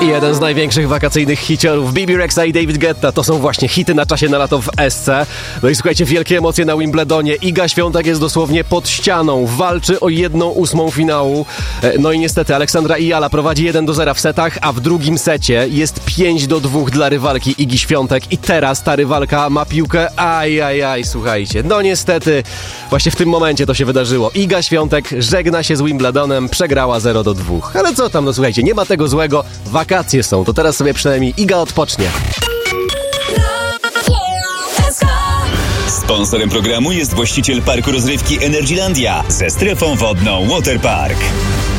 Jeden z największych wakacyjnych hiciorów, Bibi Rexa i David Guetta, to są właśnie hity na czasie na lato w SC. No i słuchajcie, wielkie emocje na Wimbledonie. Iga Świątek jest dosłownie pod ścianą, walczy o 1/8 finału. No i niestety Aleksandra Ijala prowadzi 1-0 w setach, a w drugim secie jest 5-2 dla rywalki Igi Świątek i teraz ta rywalka ma piłkę, słuchajcie. No niestety, właśnie w tym momencie to się wydarzyło. Iga Świątek żegna się z Wimbledonem, przegrała 0-2. Ale co tam, no słuchajcie, nie ma tego złego, wakacje są, to teraz sobie przynajmniej Iga odpocznie. Sponsorem programu jest właściciel parku rozrywki Energylandia ze strefą wodną Waterpark.